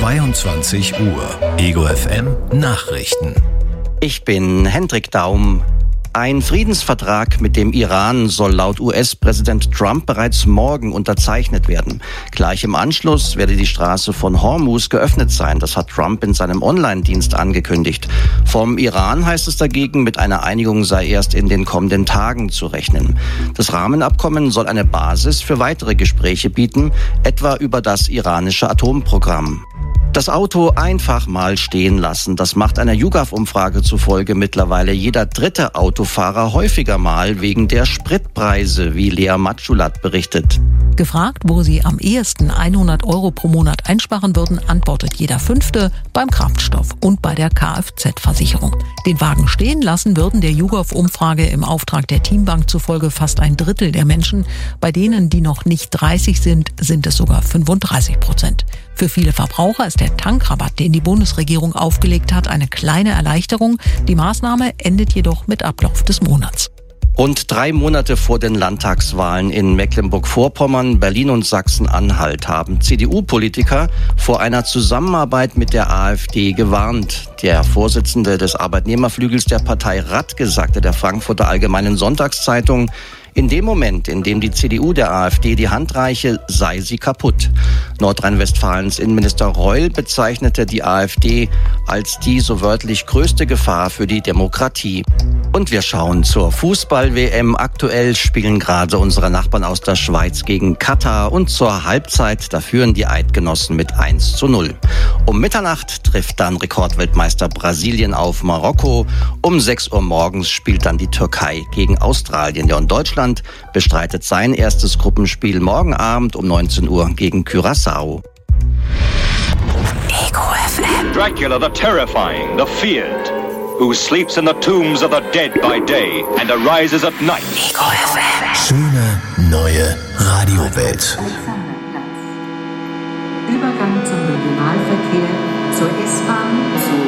22 Uhr. Ego FM Nachrichten. Ich bin Hendrik Daum. Ein Friedensvertrag mit dem Iran soll laut US-Präsident Trump bereits morgen unterzeichnet werden. Gleich im Anschluss werde die Straße von Hormuz geöffnet sein. Das hat Trump in seinem Online-Dienst angekündigt. Vom Iran heißt es dagegen, mit einer Einigung sei erst in den kommenden Tagen zu rechnen. Das Rahmenabkommen soll eine Basis für weitere Gespräche bieten, etwa über das iranische Atomprogramm. Das Auto einfach mal stehen lassen, das macht einer YouGov-Umfrage zufolge mittlerweile jeder dritte Autofahrer häufiger mal wegen der Spritpreise, wie Lea Matschulat berichtet. Gefragt, wo sie am ehesten 100 € pro Monat einsparen würden, antwortet jeder Fünfte beim Kraftstoff und bei der Kfz-Versicherung. Den Wagen stehen lassen würden der YouGov-Umfrage im Auftrag der Teambank zufolge fast ein Drittel der Menschen. Bei denen, die noch nicht 30 sind, sind es sogar 35%. Für viele Verbraucher ist der Tankrabatt, den die Bundesregierung aufgelegt hat, eine kleine Erleichterung. Die Maßnahme endet jedoch mit Ablauf des Monats. Rund 3 Monate vor den Landtagswahlen in Mecklenburg-Vorpommern, Berlin und Sachsen-Anhalt haben CDU-Politiker vor einer Zusammenarbeit mit der AfD gewarnt. Der Vorsitzende des Arbeitnehmerflügels der Partei Radke sagte der Frankfurter Allgemeinen Sonntagszeitung, in dem Moment, in dem die CDU der AfD die Hand reiche, sei sie kaputt. Nordrhein-Westfalens Innenminister Reul bezeichnete die AfD als die so wörtlich größte Gefahr für die Demokratie. Und wir schauen zur Fußball-WM. Aktuell spielen gerade unsere Nachbarn aus der Schweiz gegen Katar und zur Halbzeit, da führen die Eidgenossen mit 1:0. Um Mitternacht trifft dann Rekordweltmeister Brasilien auf Marokko. Um 6 Uhr morgens spielt dann die Türkei gegen Australien. Ja, und Deutschland bestreitet sein erstes Gruppenspiel morgen Abend um 19 Uhr gegen Curaçao. Ego FM. Dracula the terrifying, the feared, who sleeps in the tombs of the dead by day and arises at night. Ego FM. Schöne neue Radiowelt. Übergang zum Regionalverkehr, zur S-Bahn, Zug